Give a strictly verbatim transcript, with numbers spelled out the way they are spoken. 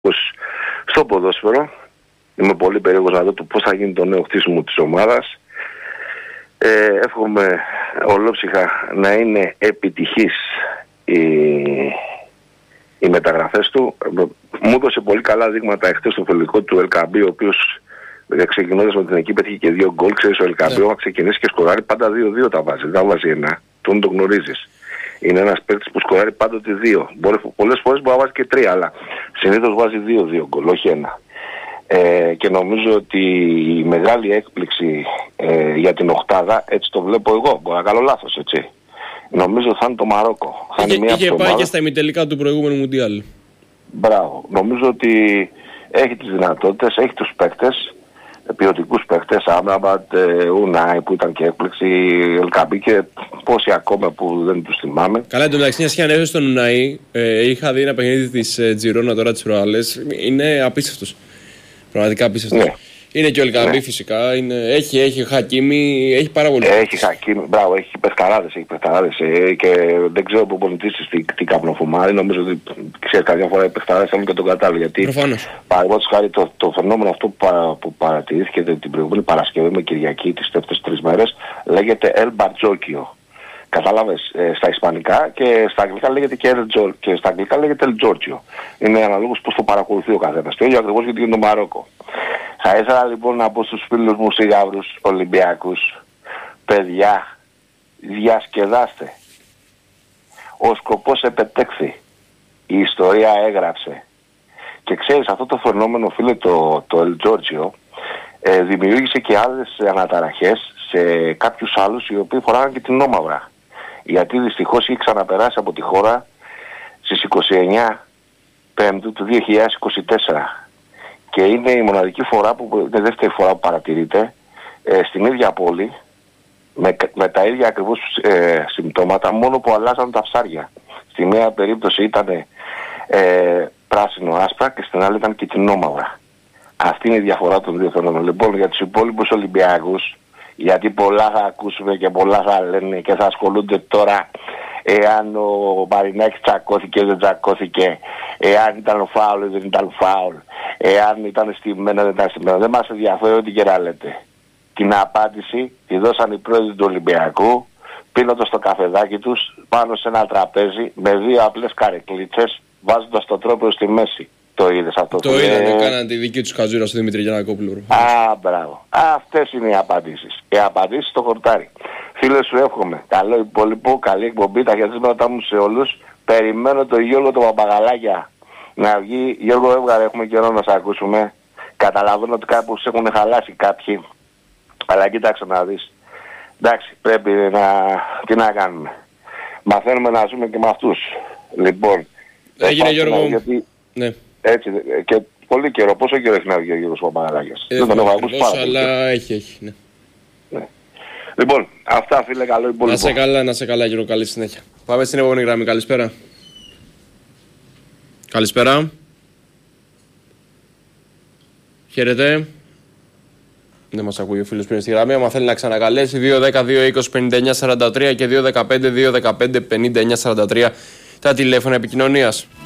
στο ποδόσφαιρο. Είμαι πολύ περίεργος να δω το πώς θα γίνει το νέο χτίσιμο της ομάδας. Ε, εύχομαι ολόψυχα να είναι επιτυχής οι, οι μεταγραφές του. Μου έδωσε πολύ καλά δείγματα εχθές στο φιλικό του Ελκαμπή, ο οποίος ξεκινώντας με την εκεί πέτυχε και δύο γκολ. Ξέρεις, ο Ελκαμπή yeah. ξεκινήσει και σκοράρει πάντα δύο δύο τα βάζει, δεν βάζει ένα. Τον το γνωρίζεις. Είναι ένας παίκτης που σκοράρει πάντοτε δύο. Μπορεί, πολλές φορές μπορεί να βάζει και τρία, αλλά συνήθως βάζει δύο δύο γκολ, όχι ένα. Ε, και νομίζω ότι η μεγάλη έκπληξη ε, για την οκτάδα, έτσι το βλέπω εγώ, μπορεί να κάνω λάθος, έτσι. Νομίζω θα είναι το Μαρόκο. Θα είχε είναι μια είχε πάει ομάδα... και στα ημιτελικά του προηγούμενου Μουντιάλ. Μπράβο. Νομίζω ότι έχει τις δυνατότητες, έχει τους παίκτες, ποιοτικούς παίκτες, Άμραμπατ, Ουνάι που ήταν και έκπληξη, Ελκαμπή και πόσοι ακόμα που δεν τους θυμάμαι. Καλά, εντωμεταξύ, μια σχέση στον Ουνάι, ε, είχα δει ένα παιχνίδι της ε, Τζιρόνα τώρα τις προάλλες, είναι απίστευτος. Πραγματικά απίστευτος. Ναι. Είναι και ο Ελκαμπή ναι. φυσικά, είναι, έχει, έχει Χακίμι, έχει πάρα πολύ. Έχει Χακίμι, μπράβο, έχει παιχταράδες, έχει παιχταράδες ε, και δεν ξέρω από πολιτήσεις τι, τι καπνοφουμάρει, νομίζω ότι ξέρεις καμιά φορά οι παιχταράδες θέλουν και τον κατάλληλο, γιατί παραγωγός χάρη το, το φαινόμενο αυτό που, παρα, που παρατηρήθηκε την προηγούμενη Παρασκευή με Κυριακή τις τελευταίες τρεις μέρες λέγεται El Barjokio. Κατάλαβες, ε, στα ισπανικά και στα αγγλικά λέγεται και, El, και στα αγγλικά λέγεται El Giorgio. Είναι αναλόγως πώς το παρακολουθεί ο καθένας. Το ίδιο ακριβώς γιατί είναι το Μαρόκο. Θα ήθελα λοιπόν να πω στους φίλους μου σιγάβρους Ολυμπιακούς, παιδιά, διασκεδάστε. Ο σκοπός επετέχθη. Η ιστορία έγραψε. Και ξέρεις, αυτό το φαινόμενο, φίλε, το, το El Giorgio, ε, δημιούργησε και άλλες αναταραχές σε κάποιους άλλους οι οποίοι φοράγαν και την όμαυρα. Γιατί δυστυχώς είχε ξαναπεράσει από τη χώρα στις είκοσι εννέα Πέμπτου του δύο χιλιάδες είκοσι τέσσερα. Και είναι η μοναδική φορά που, είναι δεύτερη φορά που παρατηρείται, ε, στην ίδια πόλη, με, με τα ίδια ακριβώς ε, συμπτώματα, μόνο που αλλάζαν τα ψάρια. Στη μία περίπτωση ήταν ε, πράσινο άσπρα και στην άλλη ήταν κυτρινόμαυρα. Αυτή είναι η διαφορά των δύο φαινόμενων. Λοιπόν, για τους υπόλοιπους Ολυμπιακούς, γιατί πολλά θα ακούσουμε και πολλά θα λένε και θα ασχολούνται τώρα εάν ο Μαρινάκης τσακώθηκε ή δεν τσακώθηκε, εάν ήταν φάουλ ή δεν ήταν φάουλ, εάν ήταν στιμμένο ή δεν ήταν στιμμένο. Δεν μας ενδιαφέρει ό,τι και να λέτε. Την απάντηση τη δώσαν οι πρόεδροι του Ολυμπιακού πίνοντας το καφεδάκι τους πάνω σε ένα τραπέζι με δύο απλές καρεκλίτσες βάζοντας το τρόπο στη μέση. Το είδες αυτό? Το είδα, το κάνανε τη δική τους χαζούρα στο Δημήτρη Γιαννακόπουλο. Α, μπράβο. Αυτές είναι οι απαντήσεις. Οι απαντήσεις στο χορτάρι. Φίλε, σου εύχομαι καλό υπόλοιπο, καλή εκπομπή, τα χαιρετίσματα μου σε όλους. Περιμένω το Γιώργο το Παπαγαλάκια να βγει. Γιώργο, έβγαλε, έχουμε καιρό να σε ακούσουμε. Καταλαβαίνω ότι κάπως έχουν χαλάσει κάποιοι. Αλλά κοίταξε να δεις. Εντάξει, πρέπει να... τι να κάνουμε. Μαθαίνουμε να ζούμε και με αυτούς. Λοιπόν, έγινε Γιώργο. Γιατί... Ναι. Έτσι, και πολύ καιρό. Πόσο καιρό έχει να βγει ο Γιώργος Παπαγαλάκιας? Ε, δεν τον έχω ακούσει πάρα πολύ. Αλλά έχει, έχει, ναι. ναι. Λοιπόν, αυτά φίλε, καλό υπόλοιπο. Να σε καλά, να σε καλά Γιώργο, καλή συνέχεια. Πάμε στην επόμενη γραμμή, καλησπέρα. Καλησπέρα. Χαίρετε. Δεν μας ακούει ο φίλος που είναι στη γραμμή. Αν θέλει να ξανακαλέσει, δύο δέκα δύο είκοσι πενήντα εννιά σαράντα τρία και δύο δέκα πέντε δύο δέκα πέντε πενήντα εννιά σαράντα τρία τα τηλέφωνα επικοινωνίας.